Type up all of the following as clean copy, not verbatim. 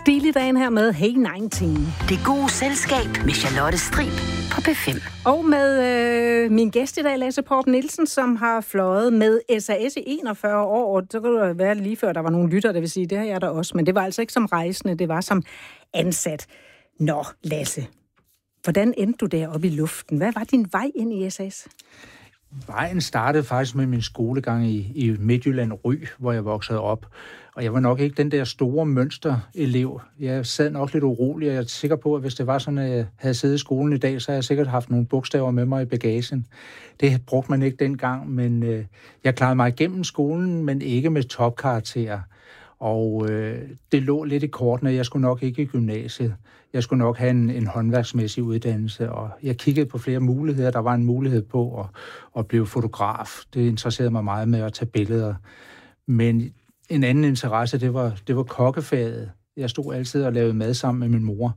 Stiledagen her med Hey 19. Det gode selskab med Charlotte Strib på P5. Og med min gæst i dag, Lasse Popp Nielsen, som har fløjet med SAS i 41 år. Så kunne det være lige før, der var nogle lyttere, der vil sige, det har jeg da også. Men det var altså ikke som rejsende, det var som ansat. Nå, Lasse, hvordan endte du deroppe i luften? Hvad var din vej ind i SAS? Vejen startede faktisk med min skolegang i Midtjylland Ry, hvor jeg voksede op. Og jeg var nok ikke den der store mønsterelev. Jeg sad nok lidt urolig, og jeg er sikker på, at hvis det var sådan, at jeg havde siddet i skolen i dag, så havde jeg sikkert haft nogle bogstaver med mig i bagagen. Det brugte man ikke dengang, men jeg klarede mig igennem skolen, men ikke med topkarakterer. Og det lå lidt i kortene, at jeg skulle nok ikke i gymnasiet. Jeg skulle nok have en håndværksmæssig uddannelse, og jeg kiggede på flere muligheder. Der var en mulighed på at blive fotograf. Det interesserede mig meget med at tage billeder. Men en anden interesse, det var kokkefaget. Jeg stod altid og lavede mad sammen med min mor.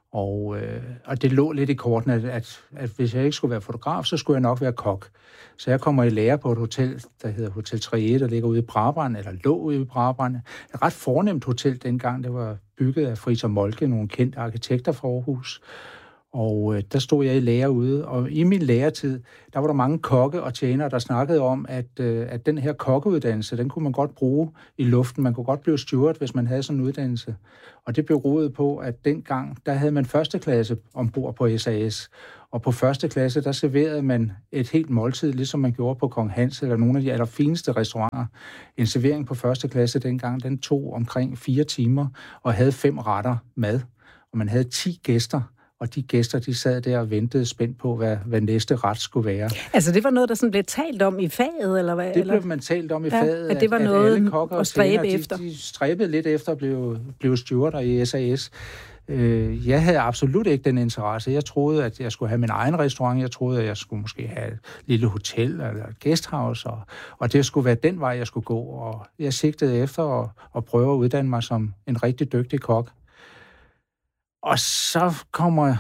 Og det lå lidt i kortene, at hvis jeg ikke skulle være fotograf, så skulle jeg nok være kok. Så jeg kommer i lære på et hotel, der hedder Hotel Trier, der ligger ude i Brabrand, eller lå ude i Brabrand. Et ret fornemt hotel dengang. Det var bygget af Friis og Moltke, nogle kendte arkitekter fra Aarhus. Og der stod jeg i lære ude, og i min læretid, der var der mange kokke og tjenere, der snakkede om, at den her kokkeuddannelse, den kunne man godt bruge i luften. Man kunne godt blive steward, hvis man havde sådan en uddannelse. Og det beroede på, at dengang, der havde man første klasse ombord på SAS. Og på første klasse, der serverede man et helt måltid, ligesom man gjorde på Kong Hans eller nogle af de allerfineste restauranter. En servering på første klasse dengang, den tog omkring 4 timer og havde 5 retter mad. Og man havde 10 gæster. Og de gæster, de sad der og ventede spændt på, hvad næste ret skulle være. Altså, det var noget, der sådan blev talt om i faget, eller hvad? Det blev man talt om i faget, at det var noget alle kokker at stræbe efter. De stræbede lidt efter at blive stewarder i SAS. Jeg havde absolut ikke den interesse. Jeg troede, at jeg skulle have min egen restaurant. Jeg troede, at jeg skulle måske have et lille hotel eller et guesthouse, og det skulle være den vej, jeg skulle gå. Og jeg sigtede efter at prøve at uddanne mig som en rigtig dygtig kok. Og så kommer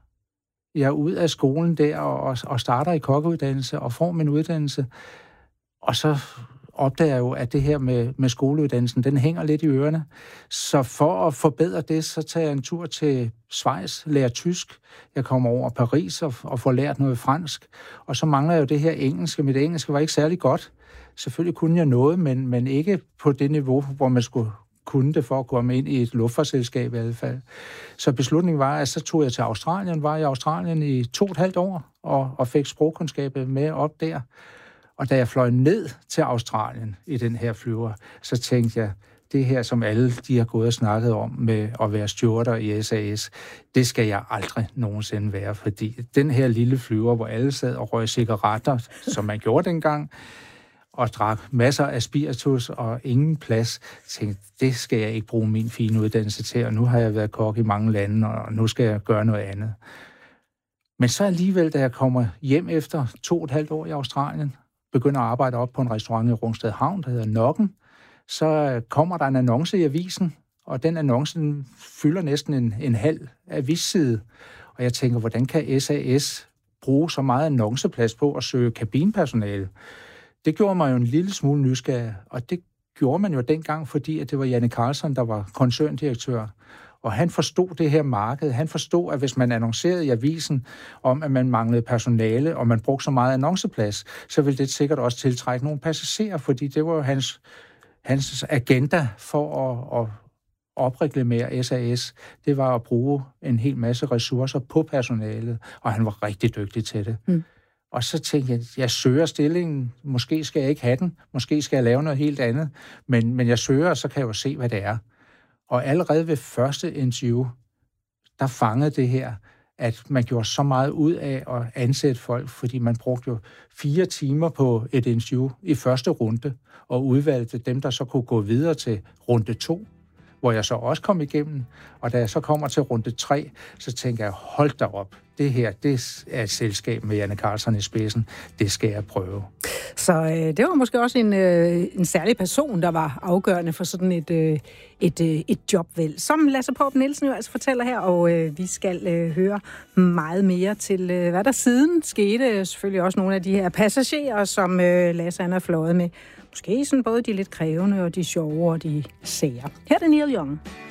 jeg ud af skolen der og starter i kokkeuddannelse og får min uddannelse. Og så opdager jeg jo, at det her med skoleuddannelsen, den hænger lidt i ørerne. Så for at forbedre det, så tager jeg en tur til Schweiz, lærer tysk. Jeg kommer over Paris og får lært noget fransk. Og så mangler jeg jo det her engelske. Mit engelske var ikke særlig godt. Selvfølgelig kunne jeg noget, men ikke på det niveau, hvor man skulle kunne det for at komme ind i et luftfartsselskab i hvert fald. Så beslutningen var, at så tog jeg til Australien, var i Australien i 2,5 år, og fik sprogkundskabet med op der. Og da jeg fløj ned til Australien i den her flyver, så tænkte jeg, det her, som alle de har gået og snakket om med at være stewarder i SAS, det skal jeg aldrig nogensinde være, fordi den her lille flyver, hvor alle sad og røg cigaretter, som man gjorde dengang, og drak masser af spiritus og ingen plads. Jeg tænkte, det skal jeg ikke bruge min fine uddannelse til, og nu har jeg været kok i mange lande, og nu skal jeg gøre noget andet. Men så alligevel, da jeg kommer hjem efter 2,5 år i Australien, begynder at arbejde op på en restaurant i Rungsted Havn, der hedder Nokken, så kommer der en annonce i avisen, og den annonce fylder næsten en halv avisside. Og jeg tænker, hvordan kan SAS bruge så meget annonceplads på at søge kabinpersonale? Det gjorde mig jo en lille smule nysgerrig, og det gjorde man jo dengang, fordi at det var Janne Carlsson, der var koncerndirektør. Og han forstod det her marked. Han forstod, at hvis man annoncerede i avisen om, at man manglede personale, og man brugte så meget annonceplads, så ville det sikkert også tiltrække nogle passagerer, fordi det var jo hans agenda for at opreklamere SAS. Det var at bruge en hel masse ressourcer på personalet, og han var rigtig dygtig til det. Og så tænkte jeg søger stillingen, måske skal jeg ikke have den, måske skal jeg lave noget helt andet, men jeg søger, og så kan jeg jo se, hvad det er. Og allerede ved første interview, der fangede det her, at man gjorde så meget ud af at ansætte folk, fordi man brugte jo 4 timer på et interview i første runde, og udvalgte dem, der så kunne gå videre til runde 2, hvor jeg så også kom igennem. Og da jeg så kommer til runde 3, så tænker jeg, hold da op, det her, det er et selskab med Janne Carlsson i spidsen. Det skal jeg prøve. Så det var måske også en særlig person, der var afgørende for sådan et jobvalg, som Lasse Popp Nielsen jo altså fortæller her, og vi skal høre meget mere til, hvad der siden skete. Selvfølgelig også nogle af de her passagerer, som Lasse han har fløjet med. Måske sådan både de lidt krævende og de sjove og de sære. Her er det Neil Young.